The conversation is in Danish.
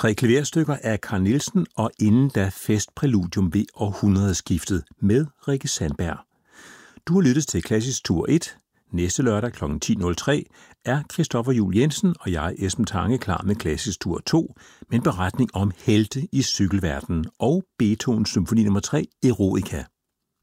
3 klaverstykker af Carl Nielsen og inden da festpræludium ved århundredeskiftet med Rikke Sandberg. Du har lyttet til Klassisk Tur 1. Næste lørdag kl. 10.03 er Christoffer Juhl Jensen og jeg, Esben Tange, klar med Klassisk Tur 2, med en beretning om helte i cykelverdenen og Beethovens symfoni nr. 3, Eroica.